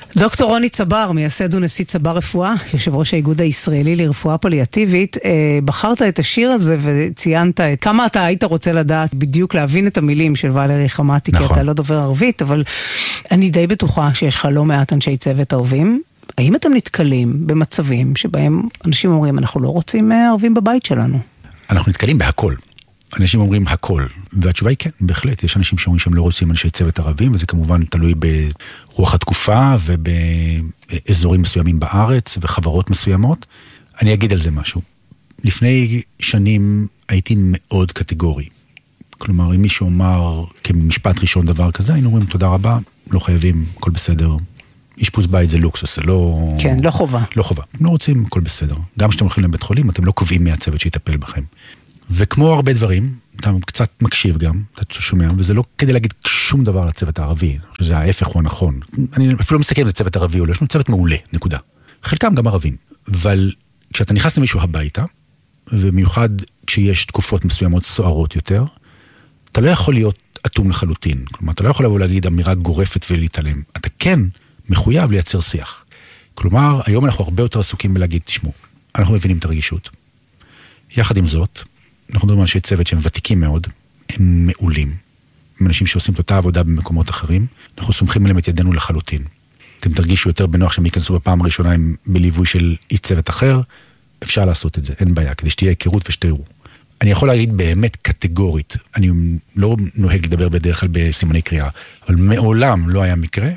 דוקטור רוני צבר, מייסד ונשיא צבר רפואה, יושב ראש האיגוד הישראלי לרפואה פליאטיבית, בחרת את השיר הזה וציינת כמה אתה היית רוצה לדעת, בדיוק להבין את המילים של ולרי חמאטי, כי אתה לא דובר ערבית, אבל אני די בטוחה שיש לך לא מעט אנשי צוות ערבים. האם אתם נתקלים במצבים שבהם אנשים אומרים, אנחנו לא רוצים ערבים בבית שלנו? אנחנו נתקלים בהכל. אנשים אומרים הכל, והתשובה היא כן, בהחלט. יש אנשים שאומרים שהם לא רוצים אנשי צוות ערבים, וזה כמובן תלוי ברוח התקופה ובאזורים מסוימים בארץ וחברות מסוימות. אני אגיד על זה משהו. לפני שנים הייתי מאוד קטגורי. כלומר, אם מישהו אמר כמשפט ראשון דבר כזה, היינו אומרים תודה רבה, לא חייבים, הכל בסדר. אשפוז בית זה לוקסוס, זה לא... כן, לא חובה. לא חובה. לא רוצים, הכל בסדר. גם כשאתם הולכים לבית חולים, אתם לא קובעים מהצוות שיטפל בכם. וכמו הרבה דברים, אתה קצת מקשיב גם, אתה שומע, וזה לא כדי להגיד שום דבר על הצוות הערבי, שזה ההפך הוא הנכון. אני אפילו לא מסתכל על זה צוות ערבי או לא, יש לנו צוות מעולה, נקודה. חלקם גם ערבים. אבל כשאתה נכנס למישהו הביתה, ובמיוחד כשיש תקופות מסוימות סוערות יותר, אתה לא יכול להיות אטום לחלוטין. כלומר, אתה לא יכול לבוא להגיד אמירה גורפת ולהתעלם. אתה כן מחויב לייצר שיח. כלומר, היום אנחנו הרבה יותר עסוקים בלהגיד, תשמעו, אנחנו מבינים את הרגישות. יחד עם זאת, אנחנו מדברים על אנשי צוות שהם ותיקים מאוד, הם מעולים. הם אנשים שעושים את אותה עבודה במקומות אחרים, אנחנו סומכים עליהם את ידינו לחלוטין. אתם תרגישו יותר בנוח שהם ייכנסו בפעם הראשונה עם בליווי של איש צוות אחר, אפשר לעשות את זה, אין בעיה, כדי שתהיה היכרות ושתראו. אני יכול להגיד באמת קטגורית, אני לא נוהג לדבר בדרך כלל בסימני קריאה, אבל מעולם לא היה מקרה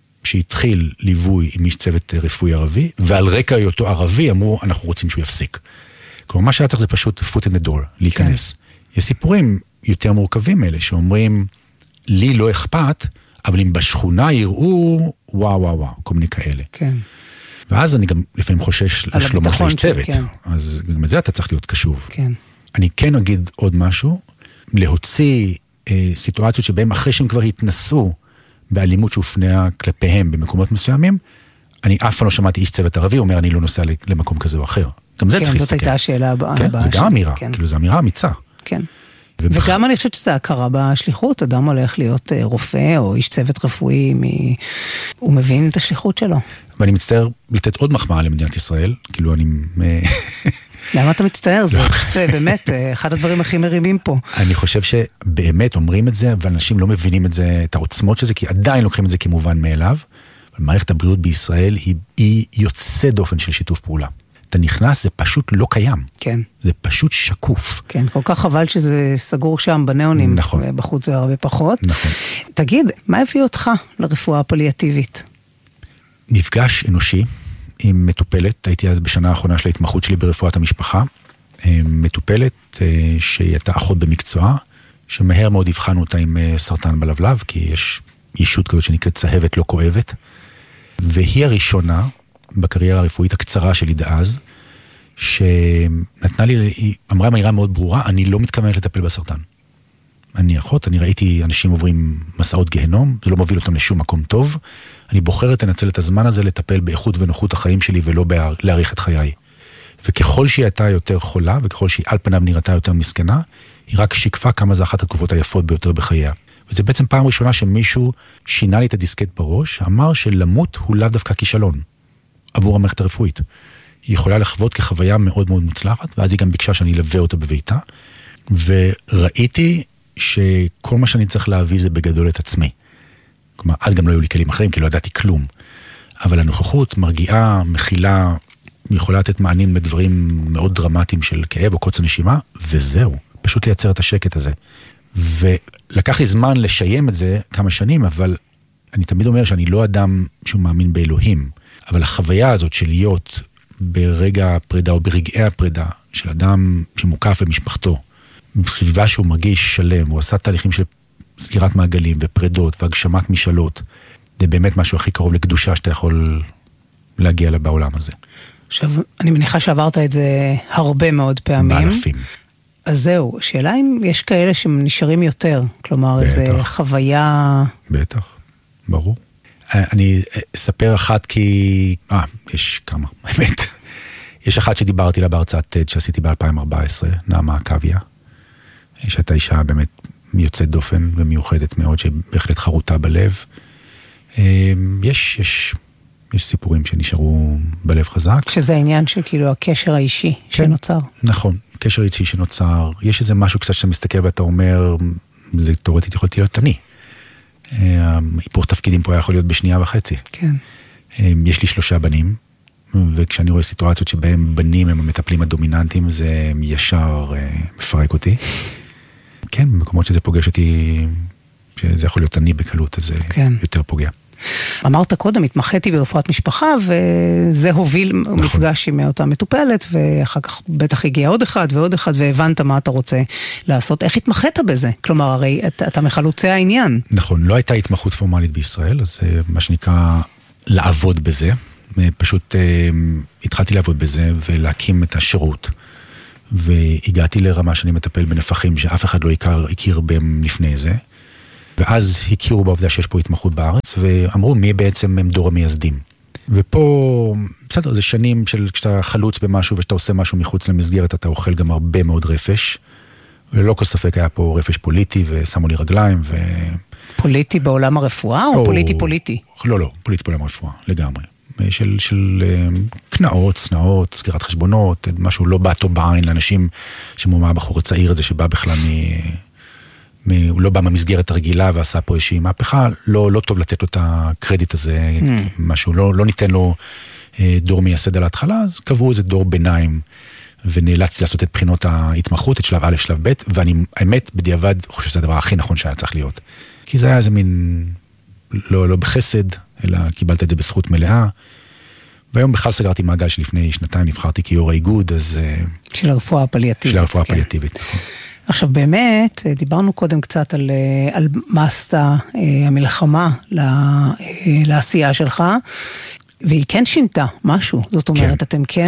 שהתחיל ליווי עם איש צוות רפואי ערבי, ועל רקע היותו ערבי אמרו, אנחנו רוצים שהוא יפסיק. כלומר, מה שהיה צריך זה פשוט foot in the door, להיכנס. כן. יש סיפורים יותר מורכבים אלה, שאומרים, לי לא אכפת, אבל אם בשכונה יראו, וואו, כל מיני כאלה. כן. ואז אני גם לפעמים חושש לשלומו של איש צוות. כן. אז גם את זה אתה צריך להיות קשוב. כן. אני כן אגיד עוד משהו, להוציא סיטואציות שבהם אחרי שהם כבר התנסו באלימות שהופניה כלפיהם במקומות מסוימים, אני אף פעם לא שמעתי איש צוות ערבי, אומר אני לא נוסע למקום כזה או אחר. גם זה צריך להסתכל. כן, זאת הייתה השאלה הבאה. כן, זה גם אמירה, כאילו זו אמירה אמיצה. כן. וגם אני חושבת שזה הכרה בשליחות, אדם הולך להיות רופא או איש צוות רפואי, הוא מבין את השליחות שלו. ואני מצטער לתת עוד מחמאה למדינת ישראל, כאילו אני... למה אתה מצטער? זה באמת אחד הדברים הכי מרימים פה. אני חושב שבאמת אומרים את זה, אבל אנשים לא מבינים את זה, את העוצמות של זה, כי עדיין לוקחים את זה כמובן מאליו. אבל מערכת הבריאות בישראל היא יוצא דופן של שיתוף פעולה. אתה נכנס, זה פשוט לא קיים. כן. זה פשוט שקוף. כן, כל כך חבל שזה סגור שם בנאונים. נכון. בחוץ זה הרבה פחות. נכון. תגיד, מה הביא אותך לרפואה הפליאטיבית? מפגש אנושי עם מטופלת, הייתי אז בשנה האחרונה של ההתמחות שלי ברפואת המשפחה, מטופלת שהיא הייתה אחות במקצוע, שמהר מאוד הבחנו אותה עם סרטן בלבלב, כי יש ישות כזאת שנקראת צהבת לא כואבת, והיא הראשונה בקריירה הרפואית הקצרה שלי דאז, שנתנה לי, היא אמרה מהירה מאוד ברורה, אני לא מתכוונת לטפל בסרטן. אני אחות, אני ראיתי אנשים עוברים מסעות גהנום, זה לא מוביל אותם לשום מקום טוב, אני בוחרת לנצל את הזמן הזה לטפל באיכות ונוחות החיים שלי ולא להאריך את חיי. וככל שהיא הייתה יותר חולה, וככל שהיא על פניו נראתה יותר מסכנה, היא רק שיקפה כמה זה אחת התקופות היפות ביותר בחייה. וזה בעצם פעם ראשונה שמישהו שינה לי את הדיסקט בראש, אמר שלמות הוא לאו דווקא כישלון עבור המערכת הרפואית. היא יכולה לחוות כחוויה מאוד מאוד מוצלחת, ואז היא גם ביקשה שאני אלווה אותה בביתה, וראיתי שכל מה שאני צריך להביא זה בגדול את עצמי. כלומר, אז גם לא היו לי כלים אחרים, כי לא ידעתי כלום. אבל הנוכחות מרגיעה, מכילה, יכולה לתת מענים לדברים מאוד דרמטיים של כאב או קוצר נשימה, וזהו, פשוט לייצר את השקט הזה. ולקח לי זמן לשיים את זה כמה שנים, אבל אני תמיד אומר שאני לא אדם שהוא מאמין באלוהים, אבל החוויה הזאת של להיות ברגע הפרידה או ברגעי הפרידה של אדם שמוקף במשפחתו, בסביבה שהוא מרגיש שלם, הוא עשה תהליכים של סגירת מעגלים ופרידות והגשמת משאלות, זה באמת משהו הכי קרוב לקדושה שאתה יכול להגיע לה בעולם הזה. עכשיו, אני מניחה שעברת את זה הרבה מאוד פעמים. באלפים. אז זהו, שאלה אם יש כאלה שנשארים יותר, כלומר, איזו חוויה... בטח, ברור. אני אספר אחת כי... יש כמה, באמת. יש אחת שדיברתי לה בהרצאת TED שעשיתי ב-2014, נעמה קוויה, שהייתה אישה באמת מיוצאת דופן ומיוחדת מאוד, שבהחלט חרוטה בלב. יש יש סיפורים שנשארו בלב חזק. שזה העניין של כאילו הקשר האישי שנוצר. נכון, קשר אישי שנוצר. יש איזה משהו קצת שאתה מסתכל ואתה אומר, זה תיאורטית יכולתי להיות אני. היפוך תפקידים פה היה יכול להיות בשנייה וחצי. כן. יש לי 3 בנים, וכשאני רואה סיטואציות שבהם בנים הם המטפלים הדומיננטיים, זה ישר מפרק אותי. כן, במקומות שזה פוגש אותי, שזה יכול להיות אני בקלות, אז זה יותר פוגע. אמרת קודם, התמחיתי ברפואת משפחה, וזה הוביל מפגש עם אותה מטופלת, ואחר כך בטח הגיע עוד אחד ועוד אחד, והבנת מה אתה רוצה לעשות. איך התמחית בזה? כלומר, הרי אתה מחלוצי העניין. נכון, לא הייתה התמחות פורמלית בישראל, אז מה שנקרא לעבוד בזה. פשוט התחלתי לעבוד בזה ולהקים את השירות. והגעתי לרמה שאני מטפל בנפחים שאף אחד לא הכיר בהם לפני זה. ואז הכירו בעובדה שיש פה התמחות בארץ, ואמרו מי בעצם הם דור המייסדים. ופה, בסדר, זה שנים של כשאתה חלוץ במשהו, ושאתה עושה משהו מחוץ למסגרת, אתה אוכל גם הרבה מאוד רפש. ולא כל ספק היה פה רפש פוליטי, ושמו לי רגליים, פוליטי בעולם הרפואה, או פוליטי? לא, פוליטי בעולם הרפואה, לגמרי. של קנאות, צנאות, סגירת חשבונות, משהו לא בא טוב בעין לאנשים, שמומה הבחור הצעיר הזה שבא בכלל הוא לא בא מהמסגרת הרגילה ועשה פה איזושהי מהפכה, לא טוב לתת לו את הקרדיט הזה, משהו, לא ניתן לו דור מייסד על ההתחלה, אז קבעו איזה דור ביניים, ונאלצתי לעשות את בחינות ההתמחות, את שלב א', שלב ב', ואני האמת בדיעבד חושב שזה הדבר הכי נכון שהיה צריך להיות. כי זה היה איזה מין, לא בחסד, אלא קיבלת את זה בזכות מלאה, והיום בכלל סגרתי מעגל שלפני 2 נבחרתי כיו"ר האיגוד, אז של הרפואה הפליאטיבית. של הרפואה הפליאטיבית. עכשיו באמת, דיברנו קודם קצת על מה עשתה המלחמה לעשייה שלך, והיא כן שינתה משהו. זאת אומרת, אתם כן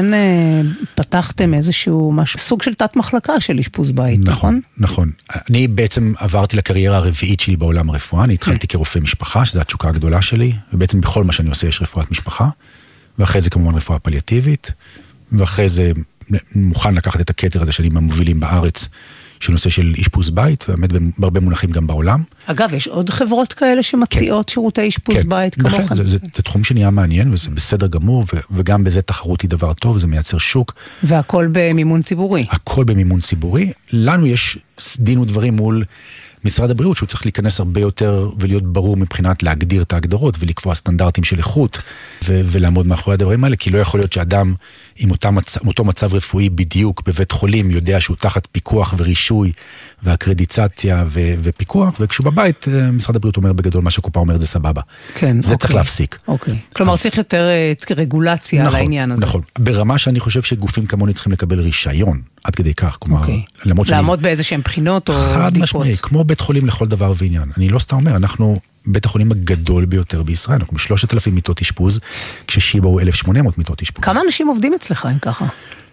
פתחתם איזשהו משהו, סוג של תת מחלקה של אשפוז בית, נכון? נכון. אני בעצם עברתי לקריירה הרביעית שלי בעולם הרפואה, אני התחלתי כרופא משפחה, שזו התשוקה הגדולה שלי, ובעצם בכל מה שאני עושה יש רפואת משפחה, ואחרי זה כמובן רפואה פליאטיבית, ואחרי זה מוכן לקחת את הכתר הזה שאני המובילים בארץ, של נושא של אשפוז בית, ובאמת בהרבה מונחים גם בעולם. אגב, יש עוד חברות כאלה שמציעות שירותי אשפוז בית כמוך? זה תחום שנהיה מעניין, וזה בסדר גמור, וגם בזה תחרות היא דבר טוב, זה מייצר שוק. והכל במימון ציבורי. הכל במימון ציבורי. לנו יש דין ודברים מול משרד הבריאות, שהוא צריך להיכנס הרבה יותר ולהיות ברור מבחינת להגדיר את ההגדרות, ולקבוע סטנדרטים של איכות, ולעמוד מאחורי הדברים האלה, כי לא יכול להיות שאדם עם אותו מצב רפואי בדיוק בבית חולים, יודע שהוא תחת פיקוח ורישוי, והקרדיצציה ופיקוח, וכשהוא בבית, משרד הבריאות אומר בגדול, מה שקופה אומרת זה סבבה. כן, זה צריך להפסיק. אוקיי. כלומר, צריך יותר רגולציה על העניין הזה. נכון, ברמה שאני חושב שגופים כמוני צריכים לקבל רישיון, עד כדי כך, כלומר, לעמוד באיזה שהם בחינות או חד משמעי, כמו בית חולים לכל דבר ועניין. אני לא סתם אומר, אנחנו בית החולים הגדול ביותר בישראל, אנחנו ב3,000 מיטות אשפוז, כששיבא הוא 1,800 מיטות אשפוז. כמה אנשים עובדים אצלך אם ככה?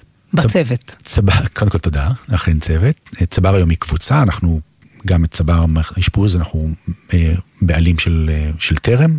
בצוות. קודם כל תודה, אכן צוות. צבר היום היא קבוצה, אנחנו גם את צבר אשפוז, אנחנו בעלים של תרם,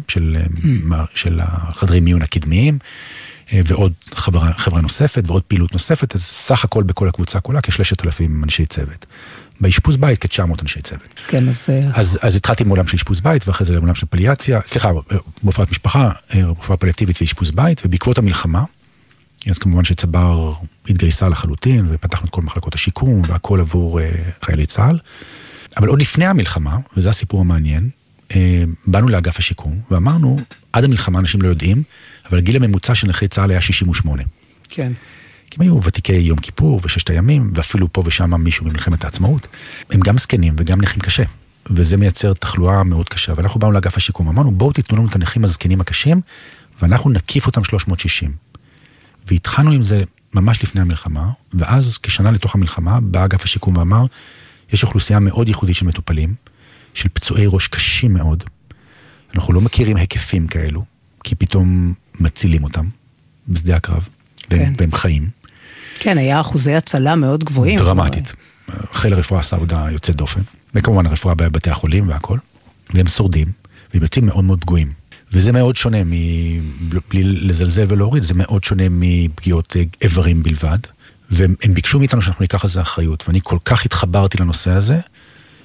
של החדרי מיון הקדמיים, ועוד חברה נוספת, ועוד פעילות נוספת, אז סך הכל בכל הקבוצה כולה, כ3,000 אנשי צוות. באשפוז בית כ900 אנשי צוות. כן, אז התחלתי מעולם של אשפוז בית, ואחרי זה מעולם של פליאציה, רפואת משפחה, רפואה פליאטיבית ואשפוז בית, ובעקבות המלחמה, אז כמובן שצבר התגייסה לחלוטין, ופתחנו את כל מחלקות השיקום, והכל עבור חיילי צה"ל. אבל עוד לפני המלחמה, וזה הסיפור המעניין, באנו לאגף השיקום, ואמרנו, עד המלחמה אנשים לא יודעים, אבל הגיל הממוצע של נכי צה"ל היה 68. כן. כי הם היו ותיקי יום כיפור וששת הימים, ואפילו פה ושם מישהו במלחמת העצמאות. הם גם זקנים וגם נכים קשה, וזה מייצר תחלואה מאוד קשה. ואנחנו באנו לאגף השיקום, אמרנו, בואו תיתנו לנו את הנכים הזקנים הקשים, ואנחנו נקיף אותם 360. והתחלנו עם זה ממש לפני המלחמה, ואז כשנה לתוך המלחמה, בא אגף השיקום ואמר, יש אוכלוסייה מאוד ייחודית של מטופלים, של פצועי ראש קשים מאוד. אנחנו לא מכירים היקפים כאלו, כי פתאום מצילים אותם בשדה הקרב, והם חיים. כן, היה אחוזי הצלה מאוד גבוהים. דרמטית. חיל הרפואה עשה עבודה יוצאת דופן, וכמובן הרפואה בבתי החולים והכל, והם שורדים, והם יוצאים מאוד מאוד פגועים. וזה מאוד שונה, בלי לזלזל ולהוריד, זה מאוד שונה מפגיעות איברים בלבד, והם ביקשו מאיתנו שאנחנו ניקח על זה אחריות, ואני כל כך התחברתי לנושא הזה,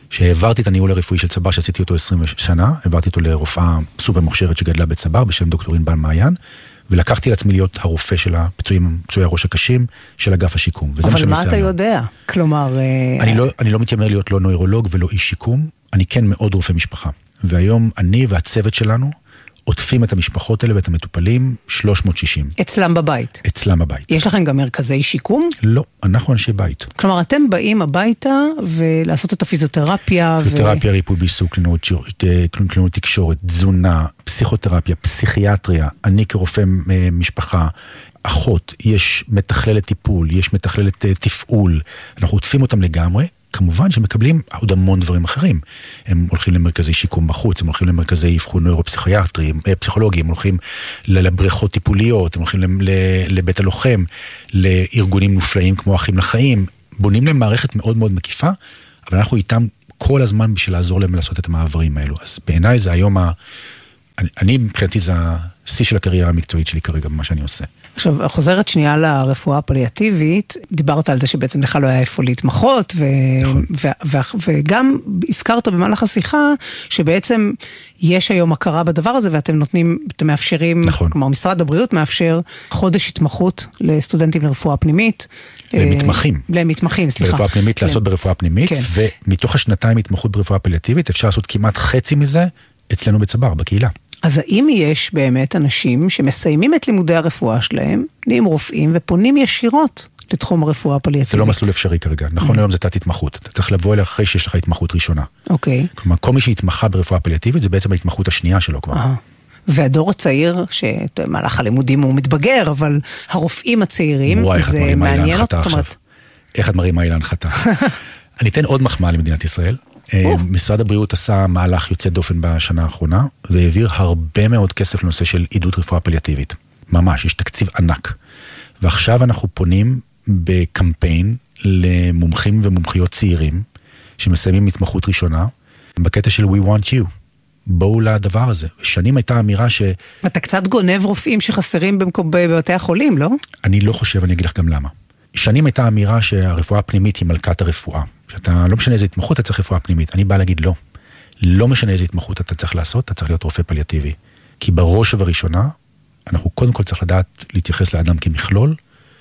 שהעברתי את הניהול הרפואי של צבר, שעשיתי אותו 20 שנה, העברתי אותו לרופאה סופר מוכשרת שגדלה בצבר, בשם דוקטור ענבל מעיין, ולקחתי לעצמי להיות הרופא של פצועי הראש הקשים של אגף השיקום. אבל מה אתה יודע? כלומר... אני לא מתיימר להיות לא נוירולוג ולא איש שיקום, אני כן מאוד רופא משפחה. והיום אני והצוות שלנו עוטפים את המשפחות האלה ואת המטופלים 360. אצלם בבית? אצלם בבית. יש לכם גם מרכזי שיקום? לא, אנחנו אנשי בית. כלומר, אתם באים הביתה ולעשות את הפיזיותרפיה פיזיותרפיה, ריפוי בעיסוק, קלינאות תקשורת, תזונה, פסיכותרפיה, פסיכיאטריה, אני כרופא משפחה, אחות, יש מתכללת טיפול, יש מתכללת תפעול, אנחנו עוטפים אותם לגמרי, כמובן שמקבלים עוד המון דברים אחרים. הם הולכים למרכזי שיקום בחוץ, הם הולכים למרכזי אבחון נוירו-פסיכיאטריים, פסיכולוגיים, הם הולכים לבריכות טיפוליות, הם הולכים לבית הלוחם, לארגונים נופלאים כמו אחים לחיים, בונים להם מערכת מאוד מאוד מקיפה, אבל אנחנו איתם כל הזמן בשביל לעזור להם לעשות את המעברים האלו. אז בעיניי זה היום אני מבחינתי זה השיא של הקריירה המקצועית שלי כרגע במה שאני עושה. עכשיו, חוזרת שנייה לרפואה הפליאטיבית, דיברת על זה שבעצם לך לא היה איפה להתמחות, וגם הזכרת במהלך השיחה, שבעצם יש היום הכרה בדבר הזה, ואתם מאפשרים, כלומר, משרד הבריאות מאפשר חודש התמחות לסטודנטים לרפואה פנימית. למתמחים, סליחה. ברפואה פנימית, לעשות ברפואה פנימית, ומתוך השנתיים התמחות ברפואה פליאטיבית, אפשר לעשות כמעט חצי מזה אצלנו בצבר, בקהילה. אז האם יש באמת אנשים שמסיימים את לימודי הרפואה שלהם, נהיים רופאים ופונים ישירות לתחום הרפואה הפליאטיבית? זה לא מסלול אפשרי כרגע. נכון היום זה תת התמחות. אתה צריך לבוא אליה אחרי שיש לך התמחות ראשונה. אוקיי. כלומר, כל מי שהתמחה ברפואה פליאטיבית, זה בעצם ההתמחות השנייה שלו כבר. והדור הצעיר, שמהלך הלימודים הוא מתבגר, אבל הרופאים הצעירים, זה מעניין אותם. איך את מרימה אילן חטא? אני אתן עוד מחמאה למדינת ישראל. משרד הבריאות עשה מהלך יוצא דופן בשנה האחרונה, והעביר הרבה מאוד כסף לנושא של עידוד רפואה פליאטיבית. ממש, יש תקציב ענק. ועכשיו אנחנו פונים בקמפיין למומחים ומומחיות צעירים, שמסיימים התמחות ראשונה, בקטע של We Want You. בואו לדבר הזה. שנים הייתה אמירה ש... אתה קצת גונב רופאים שחסרים בבתי החולים, לא? אני לא חושב, אני אגיד לך גם למה. שנים הייתה אמירה שהרפואה הפנימית היא מלכת הרפואה. שאתה לא משנה איזה התמחות, אתה צריך רפואה פנימית. אני בא להגיד לא. לא משנה איזה התמחות אתה צריך לעשות, אתה צריך להיות רופא פליאטיבי. כי בראש ובראשונה, אנחנו קודם כל צריך לדעת להתייחס לאדם כמכלול,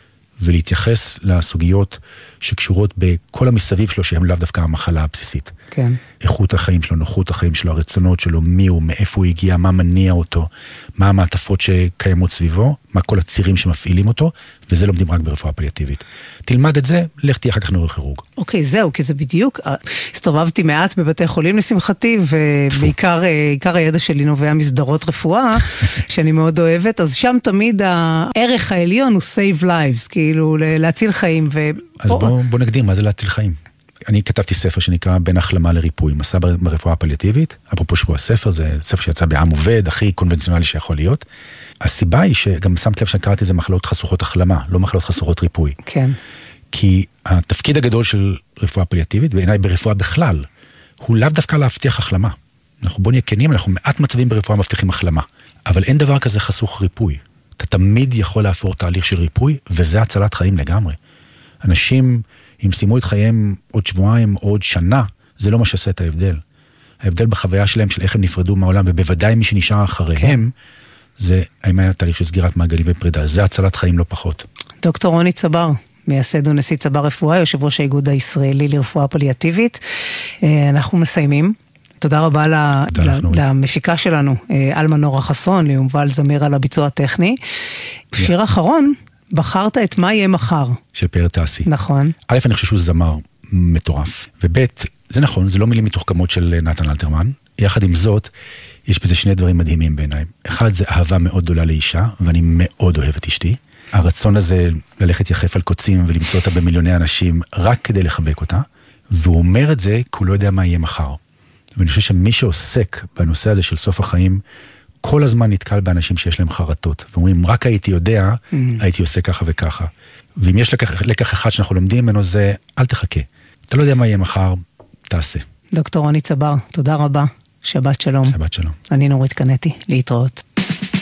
ולהתייחס לסוגיות שקשורות בכל המסביב שלו, שהם לאו דווקא המחלה הבסיסית. כן. איכות החיים שלו, נוחות החיים שלו, הרצונות שלו, מי הוא, מאיפה הוא הגיע, מה מניע אותו, מה המעטפות שקיימות סביבו, מה כל הצירים שמפעילים אותו, וזה לומדים רק ברפואה פליאטיבית. תלמד את זה, לך תהיה אחר כך נוירוכירורג. אוקיי, זהו, כי זה בדיוק, הסתובבתי מעט בבתי חולים לשמחתי, ובעיקר הידע שלי נובע מסדרות רפואה, שאני מאוד אוהבת, אז שם תמיד הערך העליון הוא save lives, כאילו להציל חיים. אז בוא נקדים, מה זה להציל חיים? אני כתבתי ספר שנקרא בין החלמה לריפוי, מסע ברפואה הפליאטיבית, אפרופו שבוע הספר, זה ספר שיצא בעם עובד, הכי קונבנציונלי שיכול להיות. הסיבה היא שגם שמת לב שקראתי זה מחלות חסוכות החלמה, לא מחלות חסוכות ריפוי. כן. כי התפקיד הגדול של רפואה פליאטיבית, בעיניי ברפואה בכלל, הוא לאו דווקא להבטיח החלמה. אנחנו בוא נהיה כנים, אנחנו מעט מצבים ברפואה מבטיחים החלמה, אבל אין דבר כזה חסוך ריפוי. אתה תמיד יכול לעבור תהליך של ריפוי, וזה הצלת חיים לגמרי. אנשים, אם סיימו את חייהם עוד שבועיים או עוד שנה, זה לא מה שעשה את ההבדל. ההבדל בחוויה שלהם של איך הם נפרדו מהעולם, ובוודאי מי שנשאר אחריהם, זה היה תהליך של סגירת מעגלים ופרידה. זה הצלת חיים לא פחות. דוקטור רוני צבר, מייסד ונשיא צבר רפואה, יושב ראש האיגוד הישראלי לרפואה פליאטיבית. אנחנו מסיימים. תודה רבה למפיקה שלנו, אלמה נורה חסון, ליובל זמיר על הביצוע הטכני. שיר אחרון, בחרת את מה יהיה מחר. של פאר טאסי. נכון. א', אני חושב שהוא זמר מטורף. וב', זה נכון, זה לא מילים מתוחכמות של נתן אלתרמן. יחד עם זאת, יש בזה שני דברים מדהימים בעיניי. אחד, זה אהבה מאוד גדולה לאישה, ואני מאוד אוהב את אשתי. הרצון הזה ללכת יחף על קוצים ולמצוא אותה במיליוני אנשים, רק כדי לחבק אותה. והוא אומר את זה, כי הוא לא יודע מה יהיה מחר. ואני חושב שמי שעוסק בנושא הזה של סוף החיים, כל הזמן נתקל באנשים שיש להם חרטות, ואומרים, רק הייתי יודע, הייתי עושה ככה וככה. ואם יש לקח אחד שאנחנו לומדים ממנו, זה, אל תחכה. אתה לא יודע מה יהיה מחר, תעשה. דוקטור רוני צבר, תודה רבה. שבת שלום. שבת שלום. אני נורית קנטי, להתראות.